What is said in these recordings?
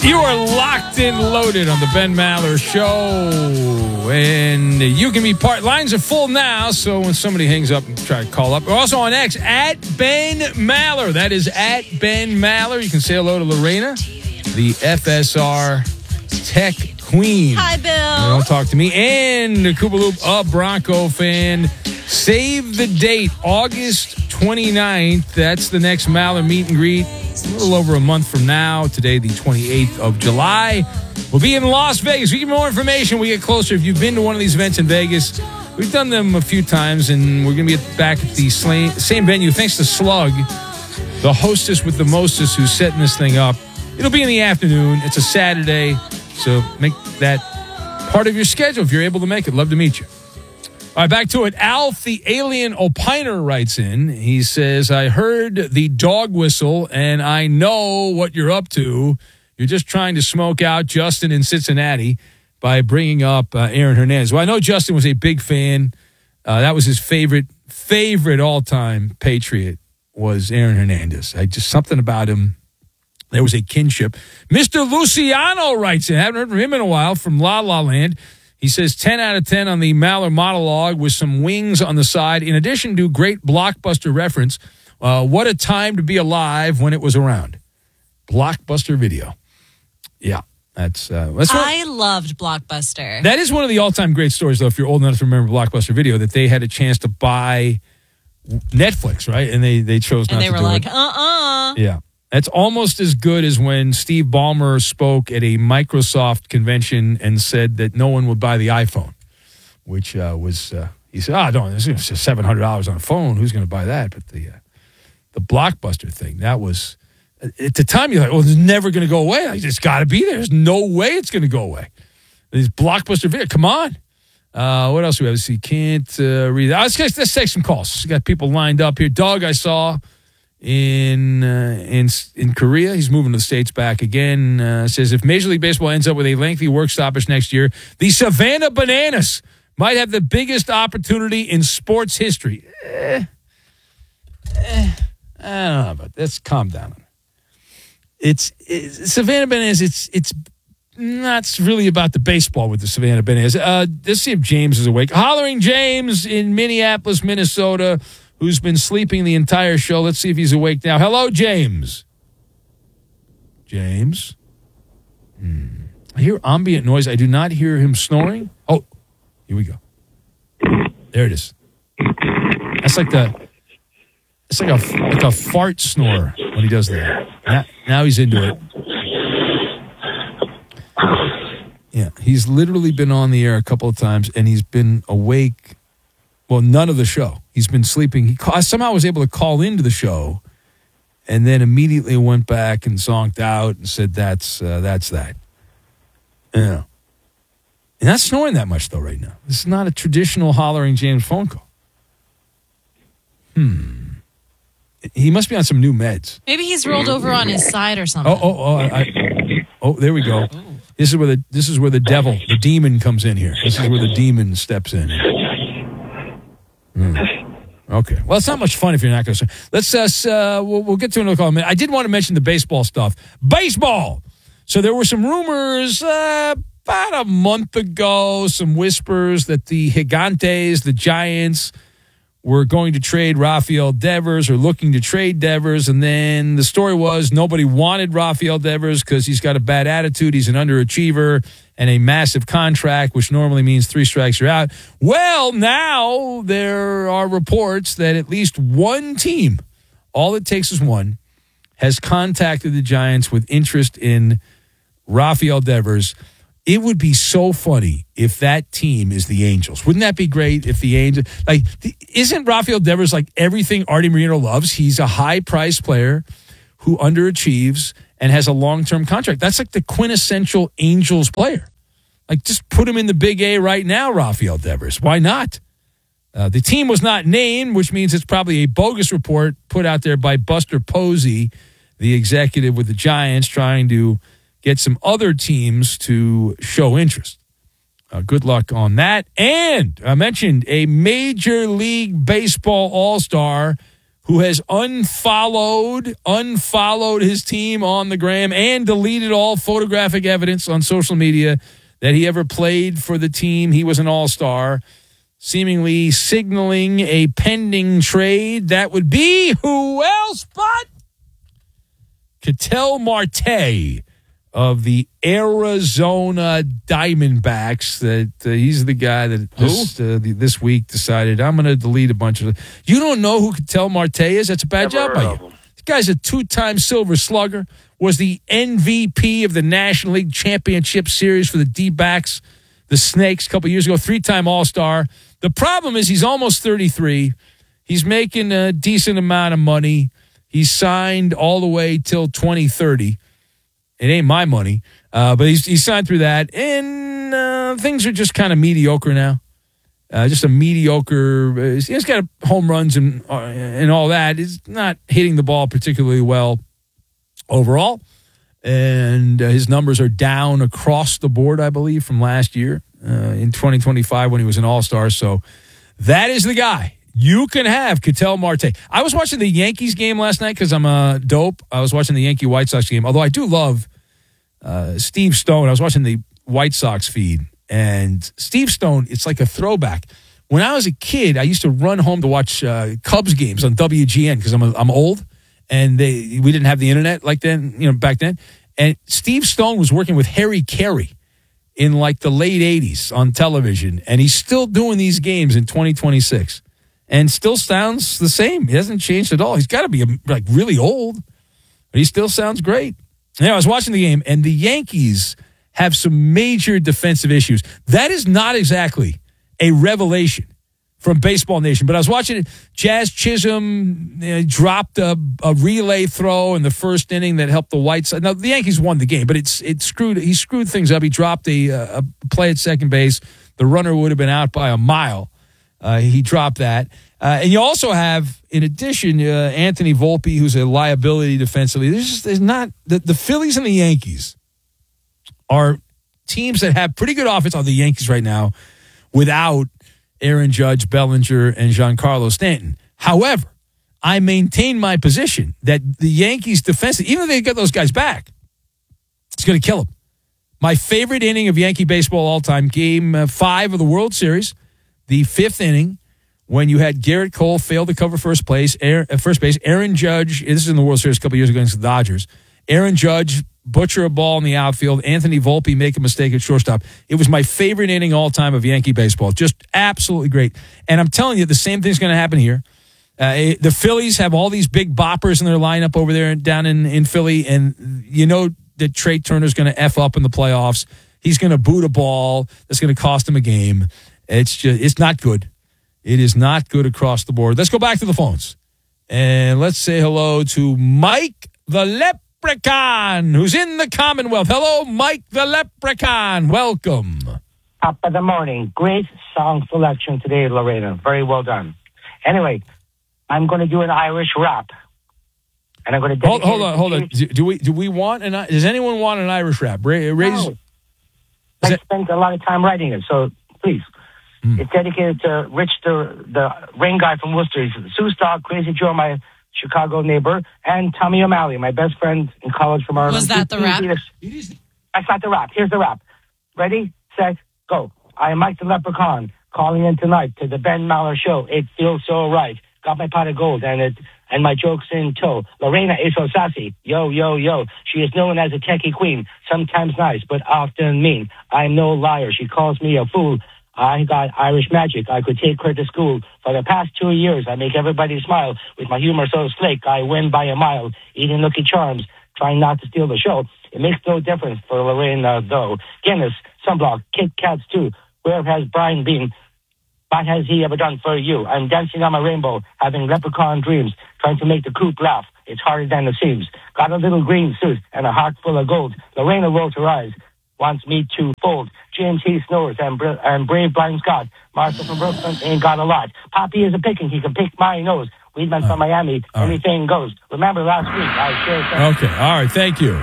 You are locked and loaded on the Ben Maller Show, and you can be part. Lines are full now, so when somebody hangs up and try to call up, we're also on X at Ben Maller. That is at Ben Maller. You can say hello to Lorena, the FSR Tech Queen. Hi, Bill. Don't talk to me. And the Koopaloop, a Bronco fan. Save the date, August 29th. That's the next Maller meet and greet. A little over a month from now. Today, the 28th of July. We'll be in Las Vegas. We get more information. We get closer. If you've been to one of these events in Vegas, we've done them a few times, and we're going to be back at the same venue. Thanks to Slug, the hostess with the mostest who's setting this thing up. It'll be in the afternoon. It's a Saturday, so make that part of your schedule if you're able to make it. Love to meet you. All right, back to it. Alf, the alien opiner, writes in. He says, I heard the dog whistle, and I know what you're up to. You're just trying to smoke out Justin in Cincinnati by bringing up Aaron Hernandez. Well, I know Justin was a big fan. That was his favorite all-time Patriot was Aaron Hernandez. Something about him. There was a kinship. Mr. Luciano writes in. I haven't heard from him in a while, from La La Land. He says 10 out of 10 on the Maller monologue with some wings on the side. In addition to great Blockbuster reference, what a time to be alive when it was around. Blockbuster Video. Yeah, that's I loved Blockbuster. That is one of the all-time great stories, though, if you're old enough to remember Blockbuster Video, that they had a chance to buy Netflix, right? And they chose not to do it. And they were like, Yeah. That's almost as good as when Steve Ballmer spoke at a Microsoft convention and said that no one would buy the iPhone, which was, he said, don't, it's $700 on a phone. Who's going to buy that? But the Blockbuster thing, that was, at the time, you're like, it's never going to go away. It's got to be there. There's no way it's going to go away. These Blockbuster video, come on. What else do we have to see? Can't read that. Let's take some calls. We got people lined up here. Doug, I saw in Korea. He's moving to the States back again. Says if Major League Baseball ends up with a lengthy work stoppage next year, the Savannah Bananas might have the biggest opportunity in sports history. I don't know about that. Let's calm down. It's Savannah Bananas. It's not really about the baseball with the Savannah Bananas. Let's see if James is awake. Hollering James in Minneapolis, Minnesota, who's been sleeping the entire show. Let's see if he's awake now. Hello, James. James? I hear ambient noise. I do not hear him snoring. Oh, here we go. There it is. That's like a fart snore when he does that. Now he's into it. Yeah, he's literally been on the air a couple of times, and he's been awake. Well, none of the show. He's been sleeping. He somehow was able to call into the show, and then immediately went back and zonked out and said, "That's that." Yeah, and not snoring that much though right now. This is not a traditional Hollering James phone call. He must be on some new meds. Maybe he's rolled over on his side or something. There we go. This is where the devil, the demon, comes in here. This is where the demon steps in. Okay. Well, it's not much fun if you're not going to. Let's we'll get to another call in a minute. I did want to mention the baseball stuff. Baseball. So there were some rumors about a month ago, some whispers that the Gigantes, the Giants, were going to trade Rafael Devers or looking to trade Devers. And then the story was nobody wanted Rafael Devers because he's got a bad attitude. He's an underachiever and a massive contract, which normally means 3 strikes, you're out. Well, now there are reports that at least one team, all it takes is one, has contacted the Giants with interest in Rafael Devers. It would be so funny if that team is the Angels. Wouldn't that be great if the Angels... isn't Rafael Devers like everything Artie Moreno loves? He's a high-priced player who underachieves and has a long-term contract. That's like the quintessential Angels player. Just put him in the Big A right now, Rafael Devers. Why not? The team was not named, which means it's probably a bogus report put out there by Buster Posey, the executive with the Giants, trying to get some other teams to show interest. Good luck on that. And I mentioned a Major League Baseball All-Star who has unfollowed his team on the gram and deleted all photographic evidence on social media that he ever played for the team. He was an all-star, seemingly signaling a pending trade. That would be who else but Ketel Marte of the Arizona Diamondbacks. That he's the guy that this week decided, I'm going to delete a bunch of. You don't know who Ketel Marte is? That's a bad job by you. This guy's a 2-time Silver Slugger, was the MVP of the National League Championship Series for the D-backs, the Snakes, a couple years ago, 3-time All-Star. The problem is he's almost 33. He's making a decent amount of money. He's signed all the way till 2030. It ain't my money, but he's signed through that, and things are just kind of mediocre now. Just a mediocre. He's got home runs and all that. He's not hitting the ball particularly well overall, and his numbers are down across the board, I believe, from last year in 2025 when he was an all-star. So that is the guy. You can have Ketel Marte. I was watching the Yankees game last night because I'm a dope. I was watching the Yankee-White Sox game, although I do love Steve Stone. I was watching the White Sox feed, and Steve Stone, it's like a throwback. When I was a kid, I used to run home to watch Cubs games on WGN because I'm old, and we didn't have the internet like then, back then. And Steve Stone was working with Harry Carey in like the late 80s on television, and he's still doing these games in 2026. And still sounds the same. He hasn't changed at all. He's got to be like really old, but he still sounds great. I was watching the game, and the Yankees have some major defensive issues. That is not exactly a revelation from Baseball Nation, but I was watching it. Jazz Chisholm dropped a relay throw in the first inning that helped the White Sox. Now, the Yankees won the game, but he screwed things up. He dropped a play at second base. The runner would have been out by a mile. He dropped that. And you also have, in addition, Anthony Volpe, who's a liability defensively. There's not the Phillies and the Yankees are teams that have pretty good offense on the Yankees right now without Aaron Judge, Bellinger, and Giancarlo Stanton. However, I maintain my position that the Yankees defense, even if they get those guys back, it's going to kill them. My favorite inning of Yankee baseball all time, Game 5 of the World Series, the 5th inning, when you had Garrett Cole fail to cover first base. Aaron Judge, this is in the World Series a couple years ago against the Dodgers. Aaron Judge butcher a ball in the outfield. Anthony Volpe make a mistake at shortstop. It was my favorite inning all time of Yankee baseball. Just absolutely great. And I'm telling you, the same thing's going to happen here. The Phillies have all these big boppers in their lineup over there down in Philly, and you know that Trey Turner's going to F up in the playoffs. He's going to boot a ball that's going to cost him a game. It's not good. It is not good across the board. Let's go back to the phones. And let's say hello to Mike the Leprechaun, who's in the Commonwealth. Hello, Mike the Leprechaun. Welcome. Top of the morning. Great song selection today, Lorena. Very well done. Anyway, I'm going to do an Irish rap. And I'm going to hold on. Do we want does anyone want an Irish rap? No. I spent a lot of time writing it, so please. It's dedicated to Rich, the rain guy from Worcester. He's Sue Stock, Crazy Joe, my Chicago neighbor, and Tommy O'Malley, my best friend in college from Ireland. Was that the rap? That's not the rap. Here's the rap. Ready, set, go. I am Mike the Leprechaun, calling in tonight to the Ben Maller Show. It feels so right. Got my pot of gold and my jokes in tow. Lorena is so sassy. Yo, yo, yo. She is known as a techie queen. Sometimes nice, but often mean. I'm no liar. She calls me a fool. I got Irish magic. I could take her to school. For the past 2 years, I make everybody smile. With my humor so slick, I win by a mile. Eating Lucky Charms, trying not to steal the show. It makes no difference for Lorena, though. Guinness, Sunblock, Kit Kats, too. Where has Brian been? What has he ever done for you? I'm dancing on my rainbow, having leprechaun dreams, trying to make the coop laugh. It's harder than it seems. Got a little green suit and a heart full of gold. Lorena rolls her eyes, wants me to fold. James he snores, and brave blind Scott. Martha from Brooklyn ain't got a lot. Poppy is a picking, he can pick my nose. Weedman from Miami, anything goes. Remember last week, I shared that. Okay, all right, thank you.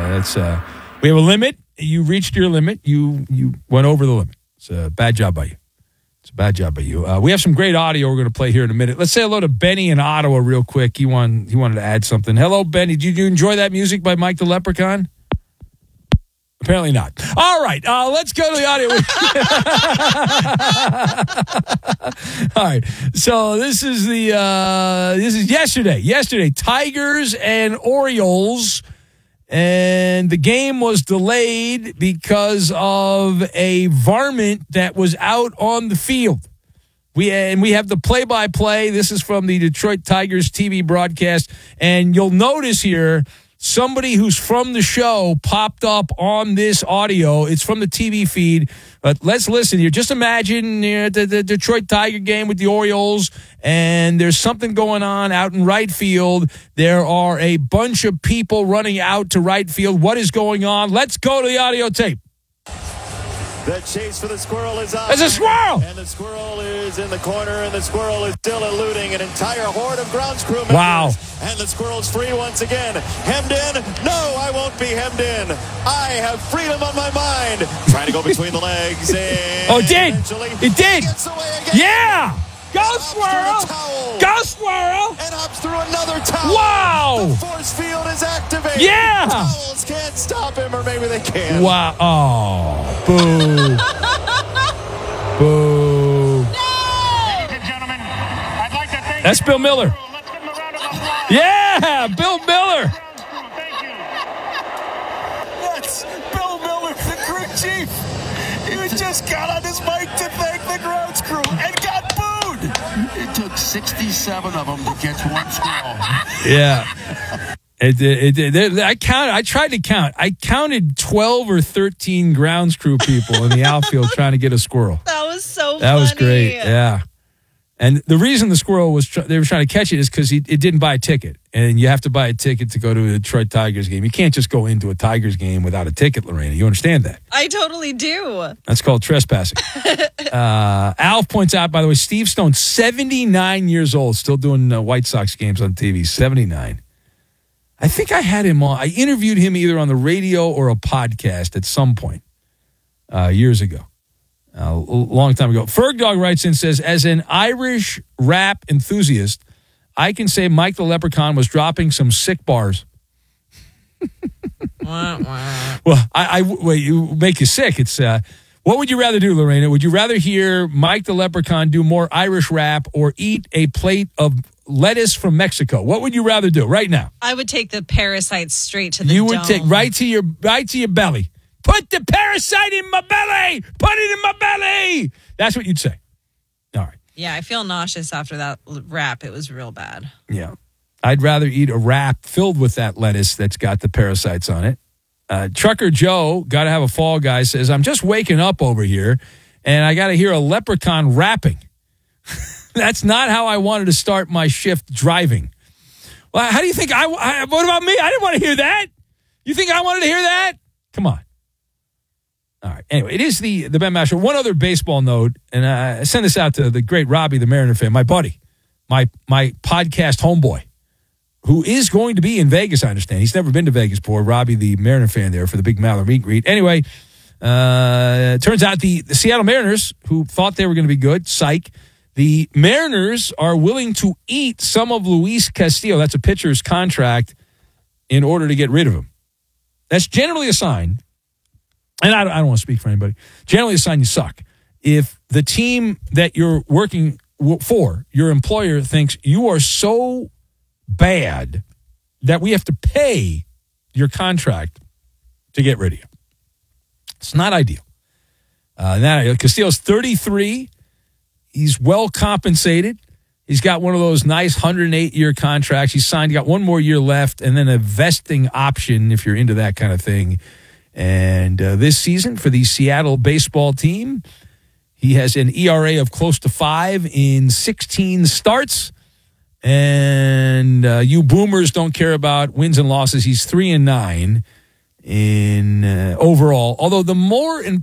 We have a limit. You reached your limit. You went over the limit. It's a bad job by you. It's a bad job by you. We have some great audio we're going to play here in a minute. Let's say hello to Benny in Ottawa real quick. He wanted to add something. Hello, Benny. Did you enjoy that music by Mike the Leprechaun? Apparently not. All right, let's go to the audio. All right, so this is yesterday. Yesterday, Tigers and Orioles, and the game was delayed because of a varmint that was out on the field. We have the play-by-play. This is from the Detroit Tigers TV broadcast, and you'll notice here, somebody who's from the show popped up on this audio. It's from the TV feed. But let's listen here. Just imagine the Detroit Tiger game with the Orioles, and there's something going on out in right field. There are a bunch of people running out to right field. What is going on? Let's go to the audio tape. The chase for the squirrel is on. There's a squirrel! And the squirrel is in the corner, and the squirrel is still eluding an entire horde of grounds crew members. Wow. And the squirrel's free once again. Hemmed in? No, I won't be hemmed in. I have freedom on my mind. Trying to go between the legs. And Oh, it did! It did! Gets away again. Yeah! Go, squirrel! Go, squirrel! And hops through another towel. Wow! The force field is activated. Yeah! The towels can't stop him, or maybe they can. Wow. Oh, boo. Boo. Ladies and gentlemen, I'd like to thank That's Bill Miller. Let's give him a round of applause. Yeah, Bill Miller. Thank you. That's Bill Miller, the crew chief. He just got on his mic to thank the grounds crew and got booed. It took 67 of them to catch one squirrel. Yeah. I tried to count. I counted 12 or 13 grounds crew people in the outfield trying to get a squirrel. That was so funny. That was great. Yeah. And the reason the squirrel they were trying to catch it is because it didn't buy a ticket. And you have to buy a ticket to go to a Detroit Tigers game. You can't just go into a Tigers game without a ticket, Lorena. You understand that? I totally do. That's called trespassing. Alf points out, by the way, Steve Stone, 79 years old, still doing White Sox games on TV. 79. I think I had him on. I interviewed him either on the radio or a podcast at some point years ago. A long time ago. Ferg Dog writes in, says, as an Irish rap enthusiast, I can say Mike the Leprechaun was dropping some sick bars. Well, wait, you make you sick. It's what would you rather do, Lorena? Would you rather hear Mike the Leprechaun do more Irish rap or eat a plate of lettuce from Mexico? What would you rather do right now? I would take the parasites straight to the You dome. would take right to your belly. Put the parasite in my belly. Put it in my belly. That's what you'd say. All right. Yeah, I feel nauseous after that wrap. It was real bad. Yeah. I'd rather eat a wrap filled with that lettuce that's got the parasites on it. Trucker Joe, got to have a fall guy, says, I'm just waking up over here, and I got to hear a leprechaun rapping. That's not how I wanted to start my shift driving. Well, how do you think what about me? I didn't want to hear that. You think I wanted to hear that? Come on. All right. Anyway, it is the Ben Maller. One other baseball note, and I send this out to the great Robbie, the Mariner fan, my buddy, my podcast homeboy, who is going to be in Vegas, I understand. He's never been to Vegas before. Robbie, the Mariner fan there for the big Maller meet and greet. Anyway, turns out the Seattle Mariners, who thought they were going to be good, psych, the Mariners are willing to eat some of Luis Castillo, that's a pitcher's contract, in order to get rid of him. That's generally a sign, and I don't want to speak for anybody, generally a sign you suck. If the team that you're working for, your employer, thinks you are so bad that we have to pay your contract to get rid of you. It's not ideal. Castillo's 33. He's well compensated. He's got one of those nice 108-year contracts. He's signed, got one more year left, and then a vesting option if you're into that kind of thing. And this season for the Seattle baseball team, he has an ERA of close to 5 in 16 starts. And you boomers don't care about wins and losses. He's 3-9 in overall. Although the more